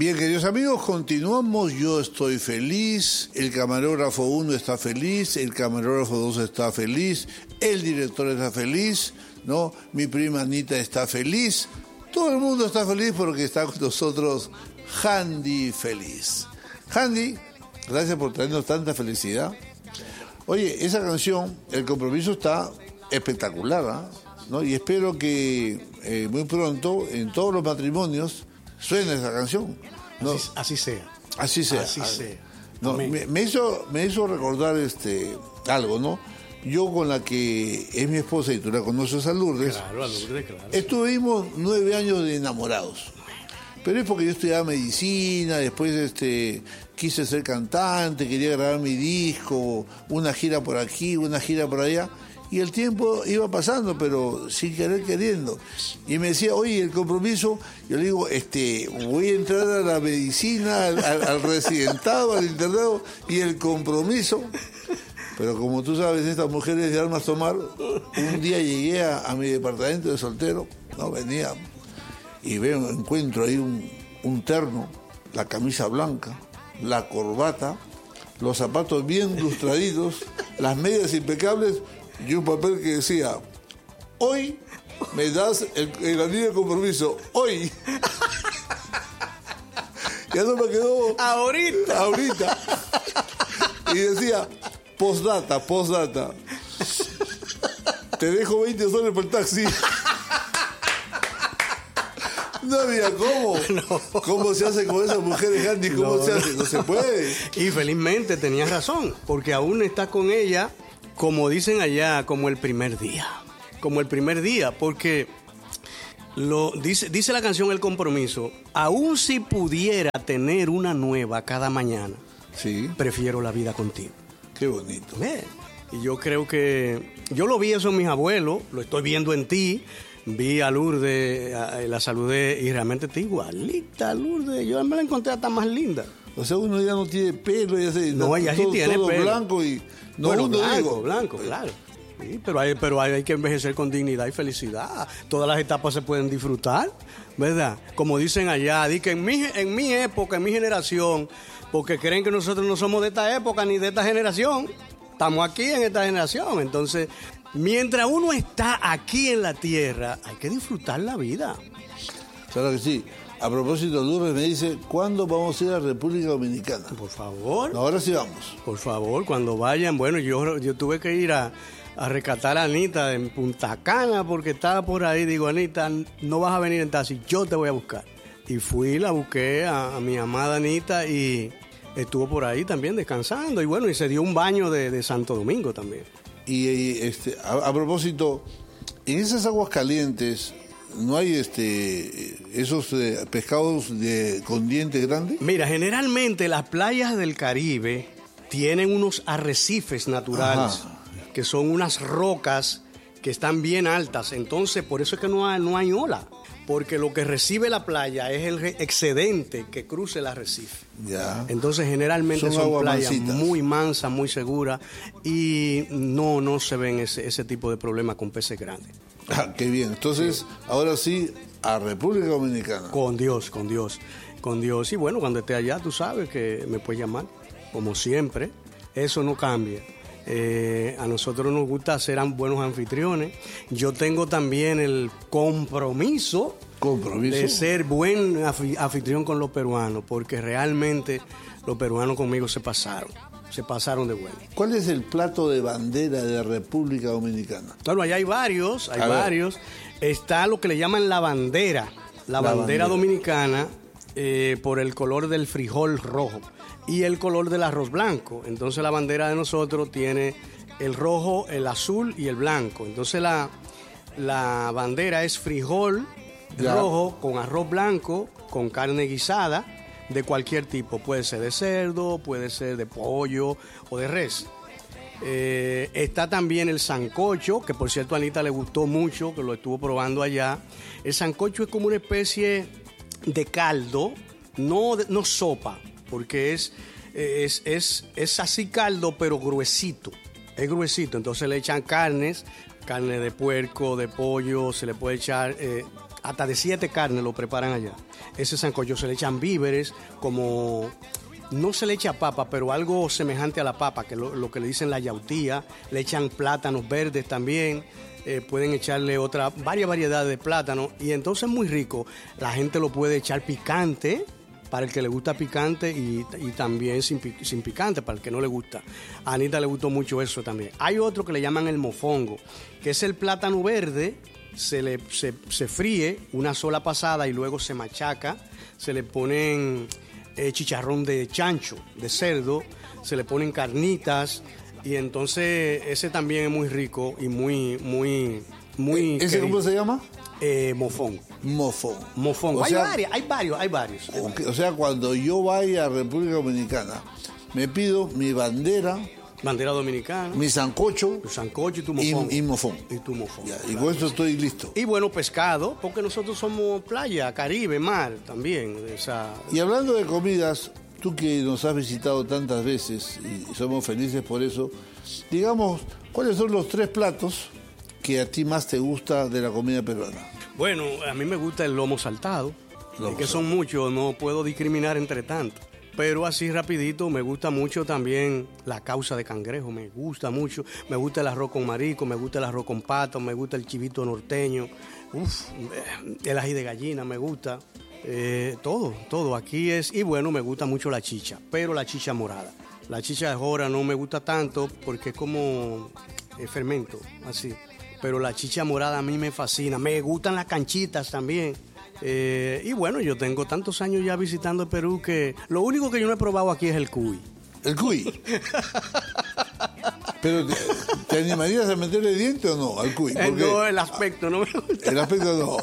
Bien, queridos amigos, continuamos. Yo estoy feliz, el camarógrafo 1 está feliz, el camarógrafo 2 está feliz, el director está feliz, ¿no? Mi prima Anita está feliz. Todo el mundo está feliz porque está con nosotros Handy feliz. Handy, gracias por traernos tanta felicidad. Oye, esa canción, El Compromiso, está espectacular, ¿no? Y espero que muy pronto en todos los matrimonios suene esa canción, ¿no? Así sea. Así sea. Así sea. No, me hizo recordar algo, ¿no? Yo con la que es mi esposa, y tú la conoces, a Lourdes. Claro, a Lourdes, claro. Estuvimos 9 años de enamorados. Pero es porque yo estudiaba medicina, después quise ser cantante, quería grabar mi disco, una gira por aquí, una gira por allá. Y el tiempo iba pasando, pero sin querer queriendo. Y me decía, oye, el compromiso, yo le digo, voy a entrar a la medicina, al residentado, al internado, y el compromiso. Pero como tú sabes, estas mujeres de armas tomar, un día llegué a mi departamento de soltero, no venía, y encuentro ahí un terno, la camisa blanca, la corbata, los zapatos bien lustraditos, las medias impecables, y un papel que decía, hoy me das el anillo de compromiso, hoy. Ya no me quedó... Ahorita. Y decía, postdata. Te dejo 20 soles por el taxi. No había cómo. No. ¿Cómo se hace con esas mujeres, Andy? ¿Cómo se hace? No se puede. Y felizmente tenías razón, porque aún estás con ella, como dicen allá, como el primer día. Como el primer día, porque dice la canción El Compromiso, aún si pudiera tener una nueva cada mañana, sí, prefiero la vida contigo. Qué bonito. Y yo creo que, yo lo vi eso en mis abuelos, lo estoy viendo en ti. Vi a Lourdes, la saludé y realmente está igualita, Lourdes. Yo me la encontré hasta más linda. O sea, uno ya no tiene pelo, ya se... No, ella sí tiene todo pelo. Blanco y... No, bueno, blanco, claro. Sí, pero hay que envejecer con dignidad y felicidad. Todas las etapas se pueden disfrutar, ¿verdad? Como dicen allá, di que en mi época, en mi generación, porque creen que nosotros no somos de esta época ni de esta generación. Estamos aquí en esta generación, entonces... Mientras uno está aquí en la tierra, hay que disfrutar la vida. Claro que sí. A propósito, Lourdes me dice, ¿cuándo vamos a ir a República Dominicana? Por favor. Ahora sí vamos. Por favor, cuando vayan. Bueno, yo tuve que ir a rescatar a Anita en Punta Cana porque estaba por ahí. Digo, Anita, no vas a venir en taxi, yo te voy a buscar. Y la busqué a mi amada Anita y estuvo por ahí también descansando. Y bueno, y se dio un baño de Santo Domingo también. Y a propósito, en esas aguas calientes no hay esos pescados con dientes grandes. Mira, generalmente las playas del Caribe tienen unos arrecifes naturales. Ajá. Que son unas rocas que están bien altas, entonces por eso es que no hay ola. Porque lo que recibe la playa es el excedente que cruce el arrecife. Ya. Entonces generalmente son playas mansitas, muy mansas, muy seguras y no se ven ese tipo de problemas con peces grandes. Ah, qué bien. Entonces, sí. Ahora sí, a República Dominicana. Con Dios. Y bueno, cuando esté allá, tú sabes que me puedes llamar, como siempre. Eso no cambia. A nosotros nos gusta ser buenos anfitriones. Yo tengo también el compromiso de ser buen anfitrión con los peruanos, porque realmente los peruanos conmigo se pasaron de bueno. ¿Cuál es el plato de bandera de República Dominicana? Bueno, allá hay varios. Está lo que le llaman la bandera dominicana, por el color del frijol rojo y el color del arroz blanco. Entonces la bandera de nosotros tiene el rojo, el azul y el blanco. Entonces la bandera es frijol rojo con arroz blanco, con carne guisada de cualquier tipo. Puede ser de cerdo, puede ser de pollo o de res. Está también el sancocho, que por cierto a Anita le gustó mucho, que lo estuvo probando allá. El sancocho es como una especie de caldo, no sopa, porque es así caldo, pero gruesito. Es gruesito, entonces le echan carne de puerco, de pollo, se le puede echar hasta de 7 carnes lo preparan allá. Ese sancocho se le echan víveres, como no se le echa papa, pero algo semejante a la papa, que lo que le dicen la yautía. Le echan plátanos verdes también. Pueden echarle varias variedades de plátano, y entonces es muy rico. La gente lo puede echar picante, para el que le gusta picante, y también sin picante, para el que no le gusta. A Anita le gustó mucho eso también. Hay otro que le llaman el mofongo, que es el plátano verde, se fríe una sola pasada y luego se machaca, se le ponen chicharrón de chancho, de cerdo, se le ponen carnitas, y entonces ese también es muy rico y muy ¿Ese querido. cómo se llama? Mofongo. Mofongo. Hay varios. O sea, cuando yo vaya a República Dominicana, me pido mi bandera dominicana, mi sancocho, tu sancocho y tu mofongo. Y mofongo. Y tu mofongo. Ya, y con eso estoy listo. Y bueno, pescado, porque nosotros somos playa, Caribe, mar también. Y hablando de comidas, tú que nos has visitado tantas veces y somos felices por eso, digamos, ¿cuáles son los 3 platos que a ti más te gusta de la comida peruana? Bueno, a mí me gusta el lomo saltado, que son muchos, no puedo discriminar entre tantos. Pero así rapidito, me gusta mucho también la causa de cangrejo, me gusta mucho. Me gusta el arroz con marisco, me gusta el arroz con pato, me gusta el chivito norteño, el ají de gallina me gusta. Todo aquí es. Y bueno, me gusta mucho la chicha, pero la chicha morada. La chicha de jora no me gusta tanto porque es como fermento, así. Pero la chicha morada a mí me fascina. Me gustan las canchitas también. Y bueno, yo tengo tantos años ya visitando el Perú que lo único que yo no he probado aquí es el cuy. ¿El cuy? ¿Pero te animarías a meterle diente o no al cuy? No, el aspecto no me gusta. El aspecto no.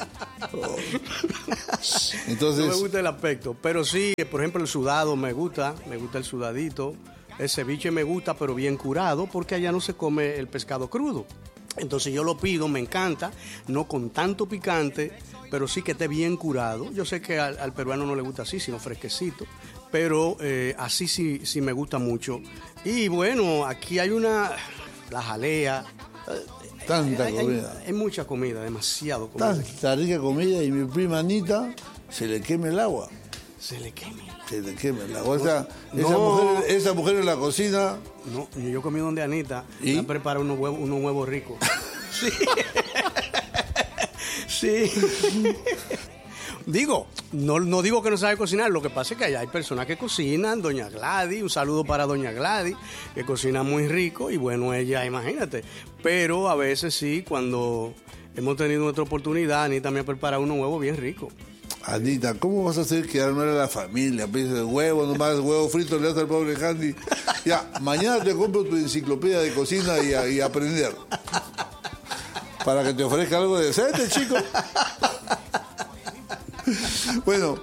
Entonces... No me gusta el aspecto, pero sí, por ejemplo, el sudado me gusta el sudadito. El ceviche me gusta, pero bien curado, porque allá no se come el pescado crudo. Entonces yo lo pido, me encanta, no con tanto picante, pero sí que esté bien curado. Yo sé que al peruano no le gusta así, sino fresquecito, pero así sí me gusta mucho. Y bueno, aquí hay la jalea. Tanta comida. Hay mucha comida, demasiado comida. Tanta rica comida, y mi prima Anita se le queme el agua. Se le queme el agua. O sea, esa mujer en la cocina... No, yo comí donde Anita, me prepara unos huevos ricos. Sí. Sí. No digo que no sabe cocinar, lo que pasa es que allá hay personas que cocinan, doña Gladys, un saludo para doña Gladys, que cocina muy rico, y bueno, ella, imagínate. Pero a veces sí, cuando hemos tenido nuestra oportunidad, Anita me ha preparado unos huevos bien ricos. Anita, ¿cómo vas a hacer que no era la familia? Pides huevo, nomás huevo frito le das al pobre Handy. Ya, mañana te compro tu enciclopedia de cocina y aprender. Para que te ofrezca algo decente, chico. Bueno,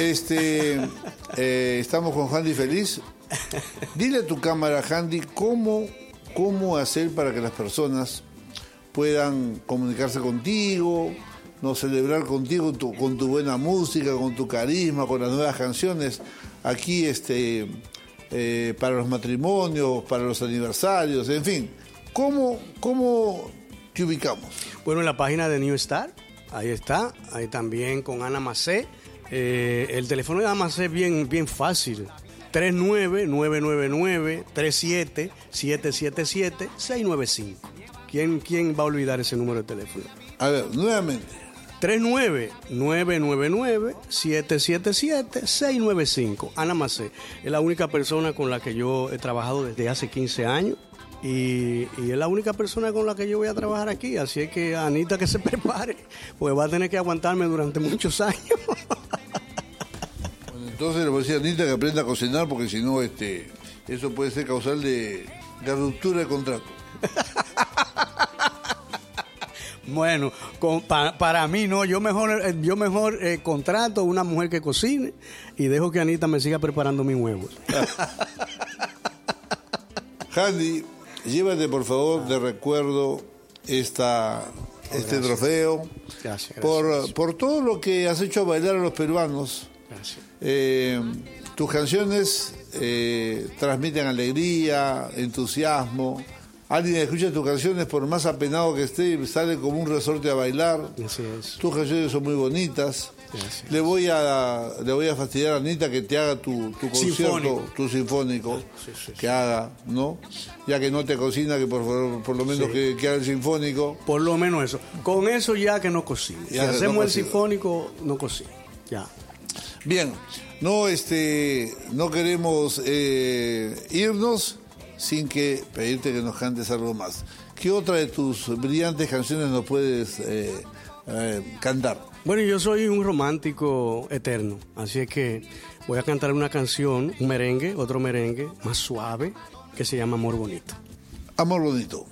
estamos con Handy Feliz. Dile a tu cámara, Handy, cómo hacer para que las personas puedan comunicarse contigo, no celebrar contigo con tu buena música, con tu carisma, con las nuevas canciones. Aquí para los matrimonios, para los aniversarios, en fin. ¿Cómo te ubicamos? Bueno, en la página de New Star, ahí está, ahí también con Ana Macé. El teléfono de Ana Macé es bien fácil. 39-999-37-777-695. ¿Quién va a olvidar ese número de teléfono? A ver, nuevamente. 39-999-777-695. Ana Macé es la única persona con la que yo he trabajado desde hace 15 años y es la única persona con la que yo voy a trabajar aquí. Así es que Anita, que se prepare, pues va a tener que aguantarme durante muchos años. Bueno, entonces le voy a decir a Anita que aprenda a cocinar, porque si no, eso puede ser causal de ruptura de contrato. Bueno, para mí no, yo mejor contrato una mujer que cocine y dejo que Anita me siga preparando mis huevos. Handy, llévate por favor de recuerdo este trofeo. Gracias. Por todo lo que has hecho bailar a los peruanos. Gracias. Tus canciones transmiten alegría, entusiasmo, Alguien escucha tus canciones, por más apenado que esté, sale como un resorte a bailar. Así es. Tus canciones son muy bonitas. Gracias. Le voy a fastidiar a Anita que te haga tu concierto, Sinfónico. tu sinfónico, Sí. que haga, ¿no? Ya que no te cocina, que por favor, por lo menos que haga el sinfónico. Por lo menos eso. Con eso ya que no cocine. Si Ya que hacemos no el cocine. sinfónico, no cocine. Ya. Bien, no queremos irnos sin que pedirte que nos cantes algo más. ¿Qué otra de tus brillantes canciones nos puedes cantar? Bueno, yo soy un romántico eterno, así es que voy a cantar una canción, un merengue, otro merengue más suave, que se llama Amor Bonito. Amor bonito.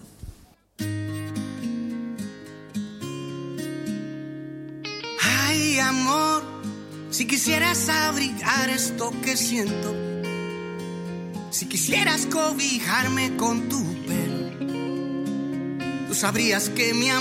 Ay, amor, si quisieras abrigar esto que siento, si quisieras cobijarme con tu pelo, tú sabrías que mi amor